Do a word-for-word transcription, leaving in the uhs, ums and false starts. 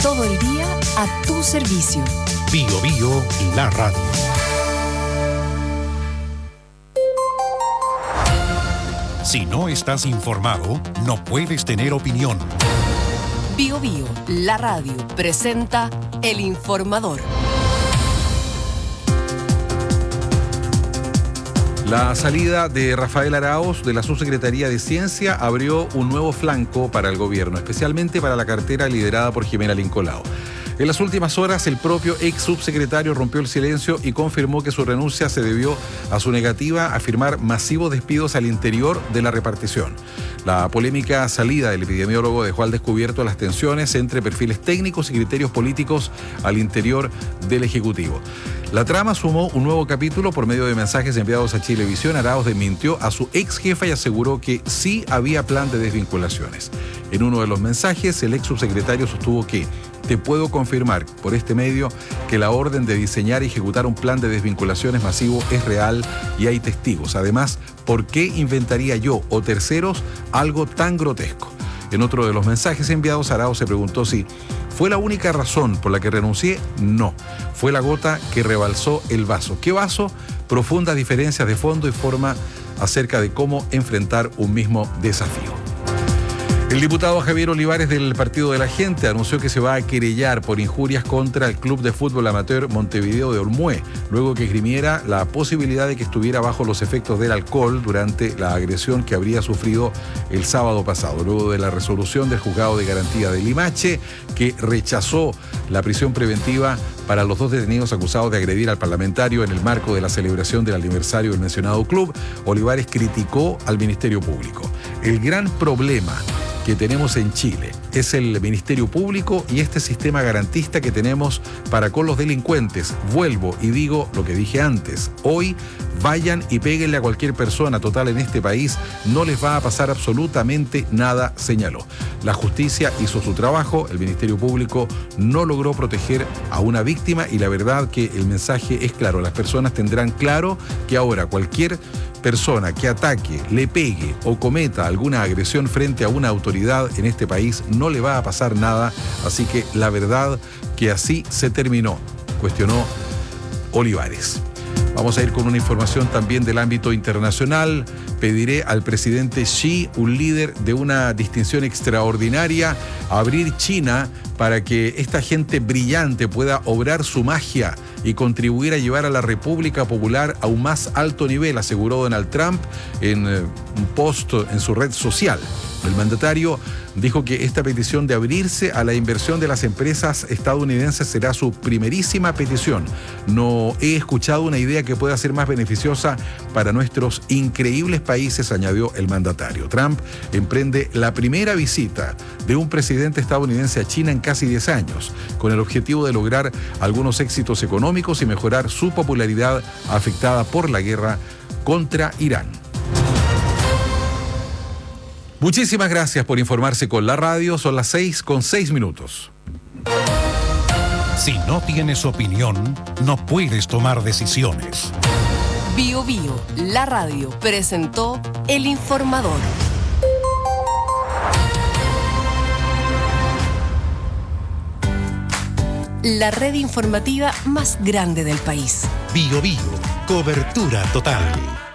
Todo el día a tu servicio. Bio Bio, la radio. Si no estás informado, no puedes tener opinión. Bio Bio, la radio, presenta El Informador. La salida de Rafael Araoz de la Subsecretaría de Ciencia abrió un nuevo flanco para el gobierno, especialmente para la cartera liderada por Jimena Lincolao. En las últimas horas, el propio ex subsecretario rompió el silencio y confirmó que su renuncia se debió a su negativa a firmar masivos despidos al interior de la repartición. La polémica salida del epidemiólogo dejó al descubierto las tensiones entre perfiles técnicos y criterios políticos al interior del Ejecutivo. La trama sumó un nuevo capítulo por medio de mensajes enviados a Chilevisión. Araoz desmintió a su ex jefa y aseguró que sí había plan de desvinculaciones. En uno de los mensajes, el ex subsecretario sostuvo que te puedo confirmar por este medio que la orden de diseñar y ejecutar un plan de desvinculaciones masivo es real y hay testigos. Además, ¿por qué inventaría yo o terceros algo tan grotesco? En otro de los mensajes enviados, Araoz se preguntó si ¿fue la única razón por la que renuncié? No. Fue la gota que rebalsó el vaso. ¿Qué vaso? Profundas diferencias de fondo y forma acerca de cómo enfrentar un mismo desafío. El diputado Javier Olivares del Partido de la Gente anunció que se va a querellar por injurias contra el Club de Fútbol Amateur Montevideo de Olmué, luego que esgrimiera la posibilidad de que estuviera bajo los efectos del alcohol durante la agresión que habría sufrido el sábado pasado, luego de la resolución del Juzgado de Garantía de Limache, que rechazó la prisión preventiva para los dos detenidos acusados de agredir al parlamentario en el marco de la celebración del aniversario del mencionado club. Olivares criticó al Ministerio Público. El gran problema que tenemos en Chile es el Ministerio Público y este sistema garantista que tenemos para con los delincuentes. Vuelvo y digo lo que dije antes. Hoy vayan y péguenle a cualquier persona. Total, en este país no les va a pasar absolutamente nada, señaló. La justicia hizo su trabajo, el Ministerio Público no logró proteger a una víctima y la verdad que el mensaje es claro. Las personas tendrán claro que ahora cualquier persona que ataque, le pegue o cometa alguna agresión frente a una autoridad en este país no le va a pasar nada, así que la verdad que así se terminó, cuestionó Olivares. Vamos a ir con una información también del ámbito internacional. Pediré al presidente Xi, un líder de una distinción extraordinaria, abrir China para que esta gente brillante pueda obrar su magia y contribuir a llevar a la República Popular a un más alto nivel, aseguró Donald Trump en un post en su red social. El mandatario dijo que esta petición de abrirse a la inversión de las empresas estadounidenses será su primerísima petición. No he escuchado una idea que pueda ser más beneficiosa para nuestros increíbles países, añadió el mandatario. Trump emprende la primera visita de un presidente estadounidense a China en casi diez años, con el objetivo de lograr algunos éxitos económicos y mejorar su popularidad afectada por la guerra contra Irán. Muchísimas gracias por informarse con la radio. Son las seis con seis minutos. Si no tienes opinión, no puedes tomar decisiones. Bio Bio, la radio, presentó El Informador. La red informativa más grande del país. Bio Bio, cobertura total.